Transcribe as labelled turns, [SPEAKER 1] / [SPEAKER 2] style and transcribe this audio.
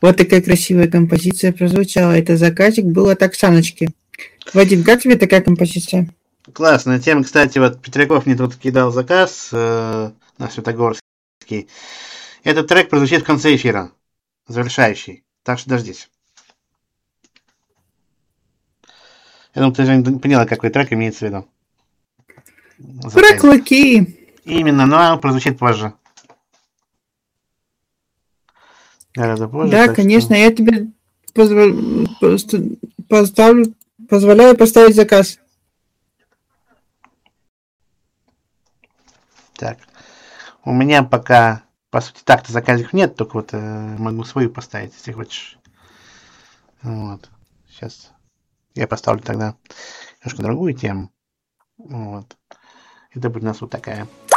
[SPEAKER 1] Вот такая красивая композиция прозвучала. Это заказик был от Оксаночки. Вадим, как тебе такая композиция?
[SPEAKER 2] Классная тема. Кстати, вот Петряков мне тут кидал заказ на Светогорский. Этот трек прозвучит в конце эфира. Завершающий. Так что дождись. Я думаю, ты же не поняла, какой трек имеется в виду.
[SPEAKER 1] Трек Луки.
[SPEAKER 2] Именно, но прозвучит позже. Гораздо позже.
[SPEAKER 1] Да, конечно, я тебе позволяю поставить заказ.
[SPEAKER 2] Так. У меня пока, по сути, так-то заказиков нет, только вот могу свою поставить, если хочешь. Вот. Сейчас я поставлю тогда немножко другую тему. Вот. Это будет у нас вот такая.